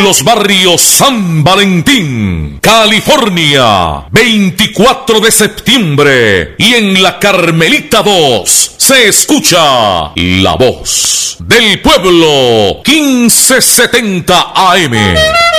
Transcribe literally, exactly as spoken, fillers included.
los barrios San Valentín, California, veinticuatro de septiembre, y en la Carmelita dos se escucha la voz del pueblo, quince setenta A M.